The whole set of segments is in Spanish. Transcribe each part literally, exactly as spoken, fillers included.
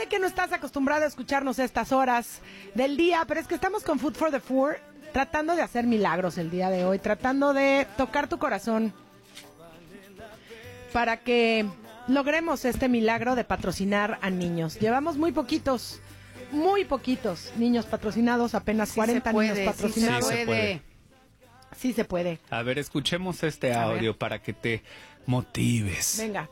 sé que no estás acostumbrado a escucharnos a estas horas del día, pero es que estamos con Food for the Poor, tratando de hacer milagros el día de hoy, tratando de tocar tu corazón para que logremos este milagro de patrocinar a niños. Llevamos muy poquitos, muy poquitos niños patrocinados, apenas sí cuarenta puede, niños patrocinados. Sí se puede. Sí se puede. A ver, escuchemos este audio para que te motives. Venga.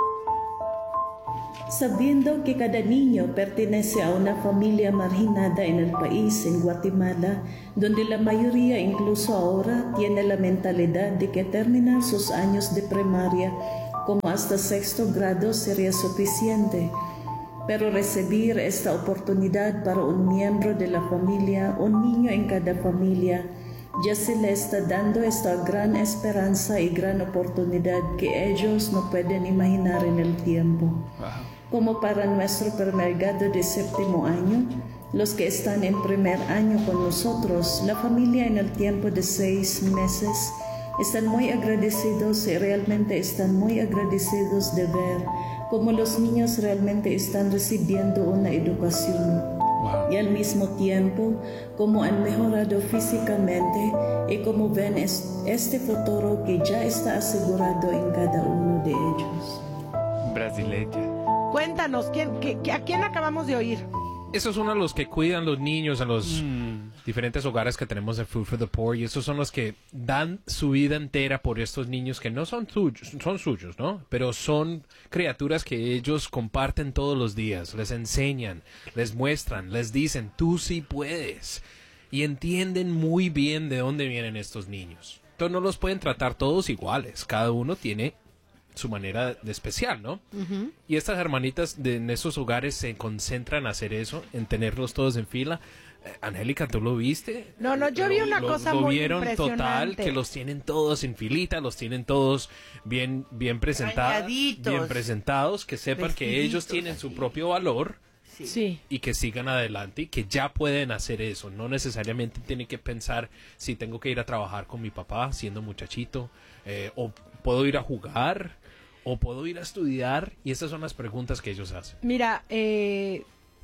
Sabiendo que cada niño pertenece a una familia marginada en el país, en Guatemala, donde la mayoría incluso ahora tiene la mentalidad de que terminar sus años de primaria como hasta sexto grado sería suficiente, pero recibir esta oportunidad para un miembro de la familia, un niño en cada familia, ya se le está dando esta gran esperanza y gran oportunidad que ellos no pueden imaginar en el tiempo. Wow. Como para nuestro primer grado de séptimo año, los que están en primer año con nosotros, la familia en el tiempo de seis meses, están muy agradecidos y realmente están muy agradecidos de ver cómo los niños realmente están recibiendo una educación. Wow. Y al mismo tiempo, cómo han mejorado físicamente y cómo ven es, este futuro que ya está asegurado en cada uno de ellos. Brasileña. Cuéntanos, ¿quién, qué, ¿a quién acabamos de oír? Esos son los que cuidan los niños en los mm. diferentes hogares que tenemos en Food for the Poor, y esos son los que dan su vida entera por estos niños que no son suyos, son suyos, ¿no? Pero son criaturas que ellos comparten todos los días, les enseñan, les muestran, les dicen, tú sí puedes, y entienden muy bien de dónde vienen estos niños. Entonces no los pueden tratar todos iguales, cada uno tiene su manera de especial, ¿no? Uh-huh. Y estas hermanitas de, en esos hogares se concentran en hacer eso, en tenerlos todos en fila. Eh, Angélica, ¿tú lo viste? No, no, yo vi una lo, cosa lo muy vieron impresionante. Total, que los tienen todos en filita, los tienen todos bien, bien presentados, bien presentados, que sepan Vestiditos, que ellos tienen su propio valor. Sí. Sí. Y que sigan adelante y que ya pueden hacer eso. No necesariamente tienen que pensar si tengo que ir a trabajar con mi papá siendo muchachito, eh, o puedo ir a jugar, o puedo ir a estudiar. Y estas son las preguntas que ellos hacen. Mira, eh,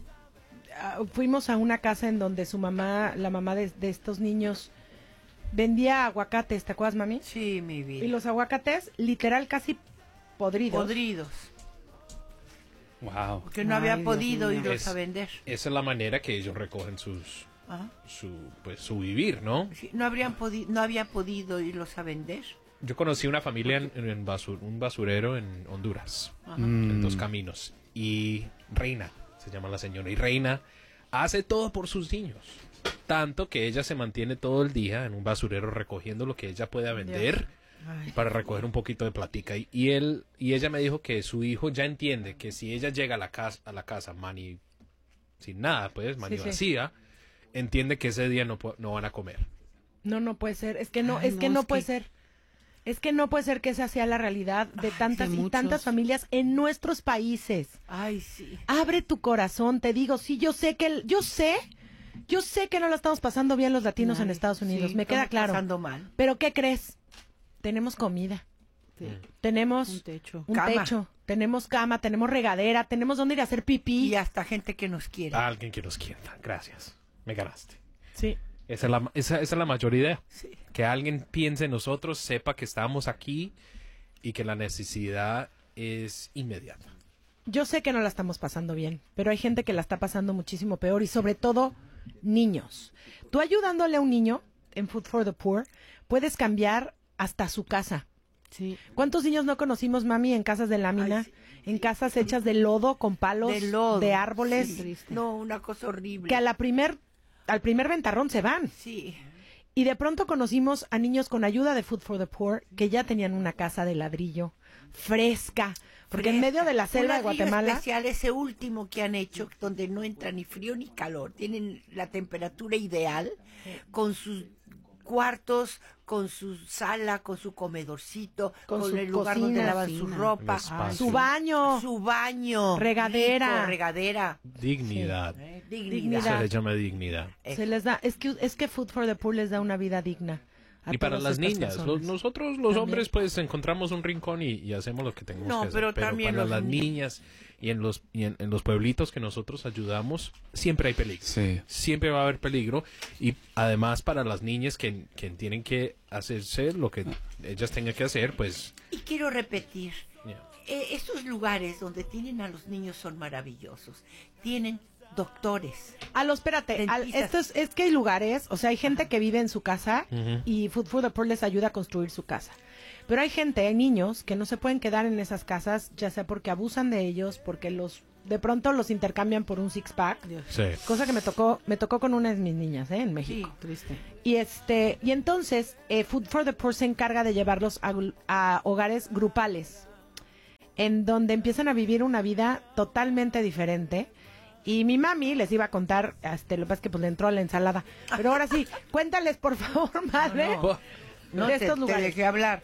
fuimos a una casa en donde su mamá, la mamá de, de estos niños, vendía aguacates, ¿te acuerdas, mami? Sí, mi vida. Y los aguacates, literal, casi podridos. Podridos. Wow. Porque no Ay, había podido irlos es, a vender. Esa es la manera que ellos recogen sus ¿Ah? su pues su vivir, ¿no? Sí, no habrían podido, no había podido irlos a vender. Yo conocí una familia en, en basur, un basurero en Honduras, mm. en Dos Caminos, y Reina, se llama la señora, y Reina hace todo por sus niños, tanto que ella se mantiene todo el día en un basurero recogiendo lo que ella pueda vender. Ay, para recoger un poquito de platica, y, y él y ella me dijo que su hijo ya entiende que si ella llega a la casa a la casa mani sin nada, pues mani sí, vacía, sí. entiende que ese día no no van a comer. No, no puede ser, es que no, Ay, es que no, no es puede que... ser. Es que no puede ser que esa sea la realidad de Ay, tantas y tantas familias en nuestros países. Ay, sí. Abre tu corazón, te digo, sí, yo sé que yo sé yo sé que no lo estamos pasando bien los latinos Ay, en Estados Unidos, sí, me queda claro. Pasando mal. Pero ¿qué crees? Tenemos comida, sí. tenemos un techo, un cama. techo, tenemos cama, tenemos regadera, tenemos dónde ir a hacer pipí. Y hasta gente que nos quiere. Alguien que nos quiera, gracias, me ganaste. Sí. Esa es la, esa, esa es la mayor idea, sí. que alguien piense en nosotros, sepa que estamos aquí y que la necesidad es inmediata. Yo sé que no la estamos pasando bien, pero hay gente que la está pasando muchísimo peor, y sobre todo niños. Tú ayudándole a un niño en Food for the Poor, puedes cambiar hasta su casa. Sí. ¿Cuántos niños no conocimos, mami, en casas de lámina, Ay, sí, en casas hechas de lodo, con palos, de, lodo, de árboles? Sí, no, una cosa horrible. Que a la primer, al primer ventarrón se van. Sí. Y de pronto conocimos a niños con ayuda de Food for the Poor que ya tenían una casa de ladrillo, fresca, porque fresca. En medio de la selva de Guatemala. Especial ese último que han hecho, donde no entra ni frío ni calor, tienen la temperatura ideal, con sus cuartos, con su sala, con su comedorcito, con, con su el lugar cocina, donde lavan su ropa, Ay, su baño, su baño, regadera, rico, regadera, dignidad. Sí. Eh, dignidad. Se le llama dignidad. Se les da, es que es que Food for the Poor les da una vida digna. Y para las niñas, los, nosotros los también. Hombres pues encontramos un rincón y, y hacemos lo que tenemos no, que hacer, pero, pero también para los las niños. niñas y en los y en, en los pueblitos que nosotros ayudamos siempre hay peligro. Sí. Siempre va a haber peligro y además para las niñas que, que tienen que hacerse lo que ellas tengan que hacer, pues... Y quiero repetir, Yeah. eh, estos lugares donde tienen a los niños son maravillosos. Tienen doctores. A lo, espérate, al- Dentistas. esto es, es que hay lugares, o sea, hay gente que vive en su casa Ujú. y Food for the Poor les ayuda a construir su casa. Pero hay gente, hay niños que no se pueden quedar en esas casas, ya sea porque abusan de ellos, porque los de pronto los intercambian por un six pack. Sí. Cosa que me tocó, me tocó con una de mis niñas, ¿eh? En México. Sí, triste. Y este, y entonces, eh, Food for the Poor se encarga de llevarlos a, gru- a hogares grupales, en donde empiezan a vivir una vida totalmente diferente. Y mi mami les iba a contar, este, lo que pasa es que pues le entró a la ensalada. Pero ahora sí, cuéntales por favor, madre, No, No de te, estos te lugares. dejé hablar.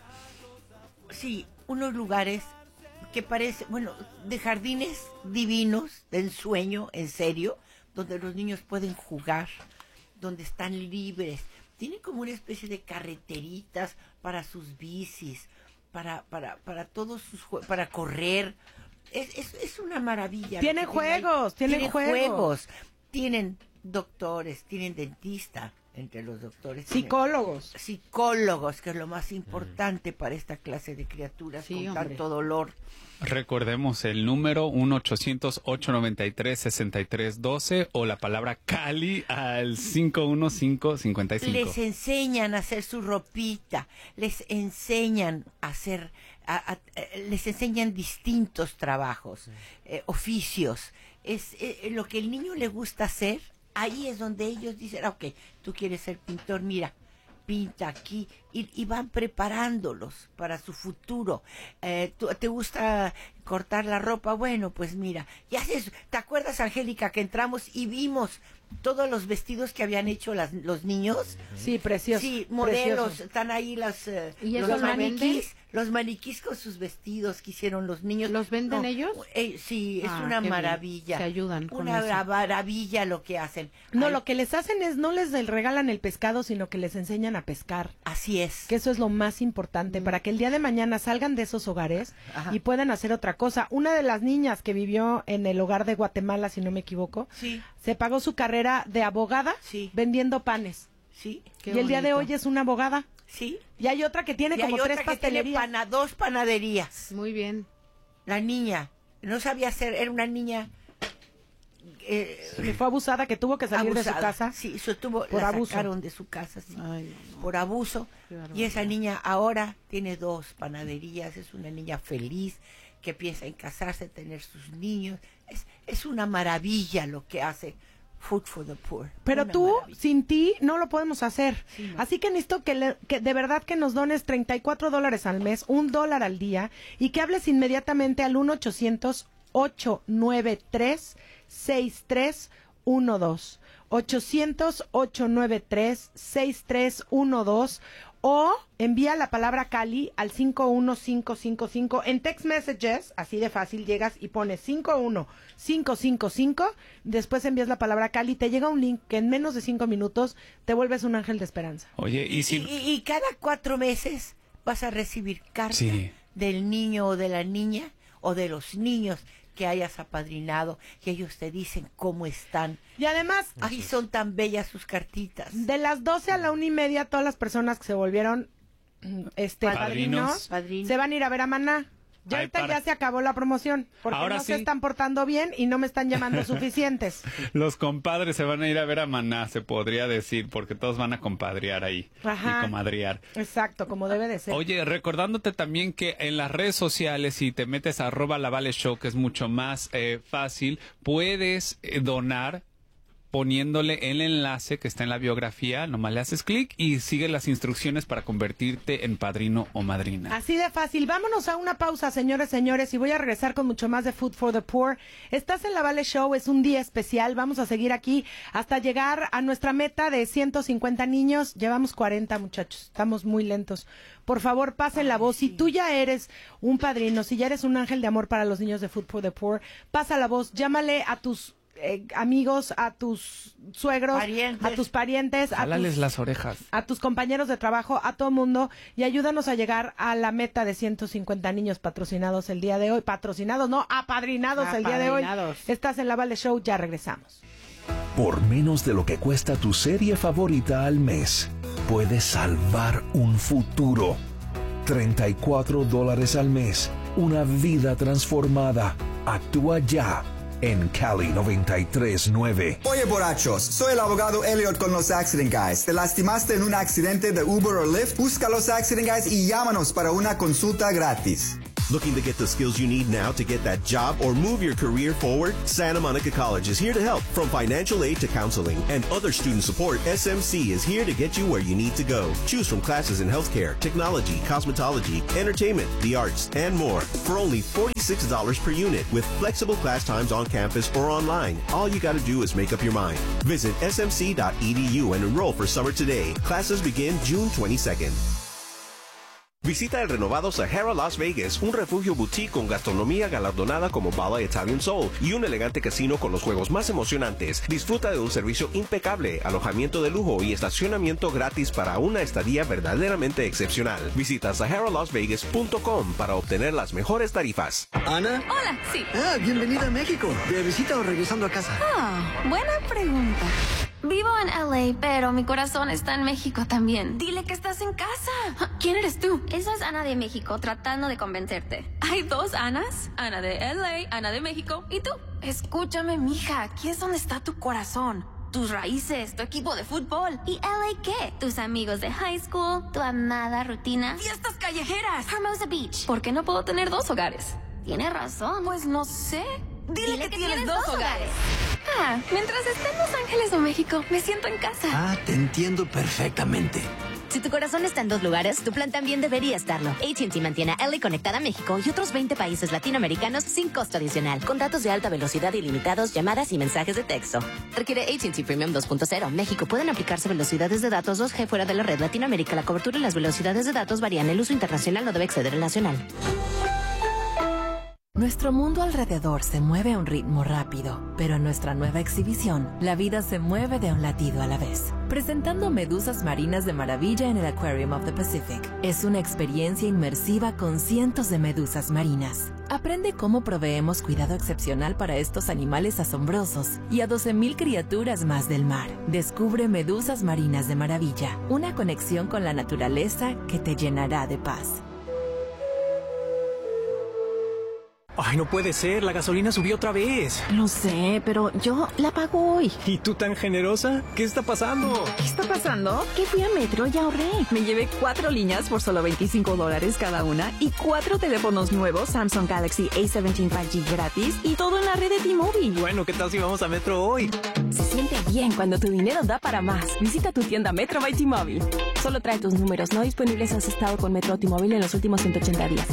Sí, unos lugares que parece, bueno, de jardines divinos, de ensueño, en serio, donde los niños pueden jugar, donde están libres. Tienen como una especie de carreteritas para sus bicis, para para para todos sus jue- para correr. Es, es, es una maravilla. Tienen lo que tienen ahí. juegos, tienen juegos. Tienen doctores, tienen dentista entre los doctores. tienen- Psicólogos. psicólogos, que es lo más importante para esta clase de criaturas Sí, con hombre. tanto dolor. Recordemos el número uno ochocientos, ochocientos noventa y tres, sesenta y tres doce o la palabra Cali al cinco uno cinco, cinco cinco. Les enseñan a hacer su ropita, les enseñan a hacer, a- a- eh, les enseñan distintos trabajos, eh, oficios. Es eh, lo que el niño le gusta hacer. Ahí es donde ellos dicen, ah, ok, tú quieres ser pintor, mira, pinta aquí, y, y van preparándolos para su futuro. Eh, ¿tú- ¿Te gusta cortar la ropa? Bueno, pues mira, ya haces, ¿te acuerdas, Angélica, que entramos y vimos todos los vestidos que habían hecho las, los niños? Sí, precioso. Sí, modelos, precioso. están ahí las, eh, ¿Y los esos lo maniquís, venden? los maniquís con sus vestidos que hicieron los niños. ¿Los venden ellos? eh, sí, es Ah, una qué bien. maravilla. Se ayudan con Una eso. maravilla lo que hacen. No, Ay, lo que les hacen es, no les regalan el pescado, sino que les enseñan a pescar. Así es. Que eso es lo más importante, para que el día de mañana salgan de esos hogares Ajá. y puedan hacer otra cosa. Una de las niñas que vivió en el hogar de Guatemala, si no me equivoco, Sí, se pagó su carrera de abogada Sí. vendiendo panes. sí, Qué y el día de bonito. hoy es una abogada. sí. Y hay otra que tiene Y hay como otra tres que tiene pastelerías. pana- dos panaderías. Muy bien. La niña no sabía hacer, era una niña eh, Que fue abusada, que tuvo que salir de su abusada. casa. Sí, eso tuvo, por la abuso. sacaron de su casa, sí, Ay, no. por abuso. Qué Y barbaridad. esa niña ahora tiene dos panaderías, es una niña feliz que piensa en casarse, tener sus niños. Es, es una maravilla lo que hace Food for the Poor. Pero Una tú, maravilla. sin ti, no lo podemos hacer. Sí, no. Así que necesito que, le- que de verdad que nos dones treinta y cuatro dólares al mes, un dólar al día, y que hables inmediatamente al uno ochocientos, ochocientos noventa y tres, sesenta y tres doce. ochocientos, ochocientos noventa y tres, sesenta y tres doce. O envía la palabra Cali al cinco uno cinco cinco cinco. En text messages, así de fácil, llegas y pones cinco uno cinco cinco cinco. Después envías la palabra Cali. Te llega un link que en menos de cinco minutos te vuelves un ángel de esperanza. Oye, y Y, si... y- y cada cuatro meses vas a recibir carta Sí. del niño o de la niña o de los niños que hayas apadrinado, que ellos te dicen cómo están. Y además, Ay, son tan bellas sus cartitas. de las doce a la una y media, todas las personas que se volvieron mm, este Padrinos. padrinos, Padrinos. se van a ir a ver a Maná. Ya Ay, ahorita para- ya se acabó la promoción, porque Ahora no se sí. están portando bien y no me están llamando suficientes. Los compadres se van a ir a ver a Maná, se podría decir, porque todos van a compadrear ahí Ajá. y comadrear. Exacto, como debe de ser. Oye, recordándote también que en las redes sociales, si te metes a arroba la Vale Show, que es mucho más eh, fácil, puedes eh, donar poniéndole el enlace que está en la biografía, nomás le haces clic y sigue las instrucciones para convertirte en padrino o madrina. Así de fácil. Vámonos a una pausa, señores, señores, y voy a regresar con mucho más de Food for the Poor. Estás en la Vale Show, es un día especial. Vamos a seguir aquí hasta llegar a nuestra meta de ciento cincuenta niños. Llevamos cuarenta, muchachos. Estamos muy lentos. Por favor, pasen la voz. Si tú ya eres un padrino, si ya eres un ángel de amor para los niños de Food for the Poor, pasa la voz. Llámale a tus eh, amigos, a tus suegros, Parientes. a tus parientes, a Jálales tus, las orejas. a tus compañeros de trabajo, a todo mundo, y ayúdanos a llegar a la meta de ciento cincuenta niños patrocinados el día de hoy. Patrocinados, no, apadrinados el día de hoy. Apadrinados. Estás en La Vale Show, ya regresamos. Por menos de lo que cuesta tu serie favorita al mes, puedes salvar un futuro. treinta y cuatro dólares al mes. Una vida transformada. Actúa ya en Cali noventa y tres nueve. Oye, borrachos, soy el abogado Elliot con los Accident Guys. ¿Te lastimaste en un accidente de Uber o Lyft? Busca los Accident Guys y llámanos para una consulta gratis. Looking to get the skills you need now to get that job or move your career forward? Santa Monica College is here to help. From financial aid to counseling and other student support, S M C is here to get you where you need to go. Choose from classes in healthcare, technology, cosmetology, entertainment, the arts, and more for only forty-six dollars per unit with flexible class times on campus or online. All you gotta do is make up your mind. Visit s m c dot e d u and enroll for summer today. Classes begin June twenty-second. Visita el renovado Sahara Las Vegas, un refugio boutique con gastronomía galardonada como Bala Italian Soul y un elegante casino con los juegos más emocionantes. Disfruta de un servicio impecable, alojamiento de lujo y estacionamiento gratis para una estadía verdaderamente excepcional. Visita sahara las vegas punto com para obtener las mejores tarifas. ¿Ana? Hola, sí. Ah, bienvenida a México. ¿De visita o regresando a casa? Ah, buena pregunta. Vivo en L A, pero mi corazón está en México también. Dile que estás en casa. ¿Quién eres tú? Eso es Ana de México, tratando de convencerte. ¿Hay dos Anas? Ana de L A, Ana de México. ¿Y tú? Escúchame, mija. Aquí es donde está tu corazón. Tus raíces, tu equipo de fútbol. ¿Y L A qué? Tus amigos de high school, tu amada rutina. ¡Fiestas callejeras! Hermosa Beach. ¿Por qué no puedo tener dos hogares? Tienes razón. Pues no sé. Dile, Dile que, que tienes, tienes dos dos hogares. Ah, mientras esté en Los Ángeles o México, me siento en casa. Ah, te entiendo perfectamente. Si tu corazón está en dos lugares, tu plan también debería estarlo. A T and T mantiene a L A conectada a México y otros veinte países latinoamericanos sin costo adicional. Con datos de alta velocidad ilimitados, llamadas y mensajes de texto. Requiere A T and T Premium dos punto cero. México. Pueden aplicarse velocidades de datos dos G fuera de la red. Latinoamérica. La cobertura y las velocidades de datos varían. El uso internacional no debe exceder el nacional. Nuestro mundo alrededor se mueve a un ritmo rápido, pero en nuestra nueva exhibición, la vida se mueve de un latido a la vez. Presentando medusas marinas de maravilla en el Aquarium of the Pacific. Es una experiencia inmersiva con cientos de medusas marinas. Aprende cómo proveemos cuidado excepcional para estos animales asombrosos y a doce mil criaturas más del mar. Descubre Medusas Marinas de Maravilla, una conexión con la naturaleza que te llenará de paz. Ay, no puede ser, la gasolina subió otra vez. Lo sé, pero yo la pago hoy. ¿Y tú tan generosa? ¿Qué está pasando? ¿Qué está pasando? Que fui a Metro y ahorré. Me llevé cuatro líneas por solo veinticinco dólares cada una y cuatro teléfonos nuevos Samsung Galaxy A diecisiete cinco G gratis y todo en la red de T-Mobile. Bueno, ¿qué tal si vamos a Metro hoy? Se siente bien cuando tu dinero da para más. Visita tu tienda Metro by T-Mobile. Solo trae tus números no disponibles si has estado con Metro o T-Mobile en los últimos ciento ochenta días.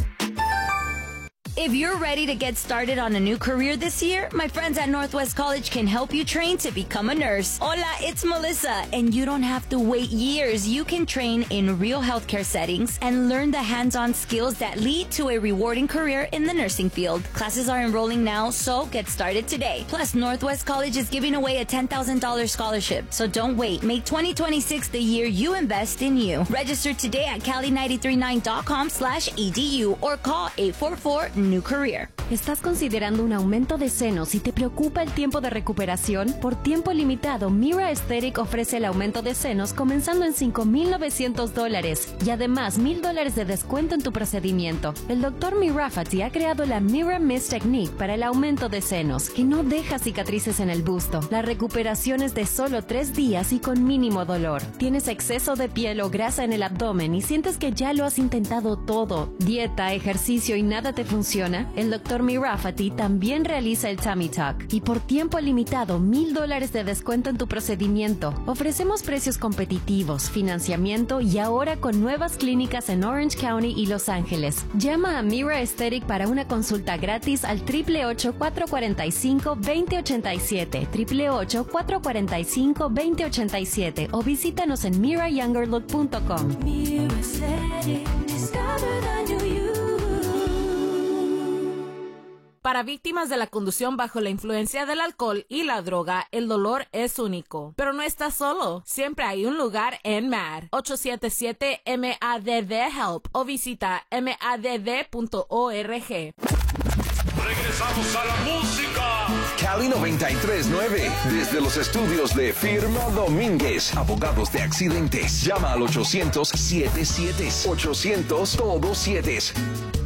If you're ready to get started on a new career this year, my friends at Northwest College can help you train to become a nurse. Hola, it's Melissa, and you don't have to wait years. You can train in real healthcare settings and learn the hands-on skills that lead to a rewarding career in the nursing field. Classes are enrolling now, so get started today. Plus, Northwest College is giving away a ten thousand dollars scholarship, so don't wait. Make twenty twenty-six the year you invest in you. Register today at cali nine three nine dot com slash E D U or call eight four four new career. ¿Estás considerando un aumento de senos y te preocupa el tiempo de recuperación? Por tiempo limitado, Mira Aesthetic ofrece el aumento de senos comenzando en cinco mil novecientos dólares y además mil dólares de descuento en tu procedimiento. El doctor Mirafati ha creado la Mira Mist Technique para el aumento de senos, que no deja cicatrices en el busto. La recuperación es de solo tres días y con mínimo dolor. ¿Tienes exceso de piel o grasa en el abdomen y sientes que ya lo has intentado todo? Dieta, ejercicio y nada te funciona. El doctor Mirafati también realiza el Tummy Tuck y por tiempo limitado mil dólares de descuento en tu procedimiento. Ofrecemos precios competitivos, financiamiento y ahora con nuevas clínicas en Orange County y Los Ángeles. Llama a Mira Aesthetic para una consulta gratis al ocho ocho ocho, cuatro cuatro cinco, dos cero ocho siete, ocho ocho ocho, cuatro cuatro cinco, dos cero ocho siete o visítanos en mira younger look punto com. Mira Aesthetic, discover the new you. Para víctimas de la conducción bajo la influencia del alcohol y la droga, el dolor es único. Pero no estás solo. Siempre hay un lugar en M A D. ocho siete siete M A D D HELP o visita M A D D punto org. Regresamos a la música. Cali noventa y tres punto nueve. Desde los estudios de Firma Domínguez, abogados de accidentes. Llama al ochocientos, siete siete, ochocientos, todos siete.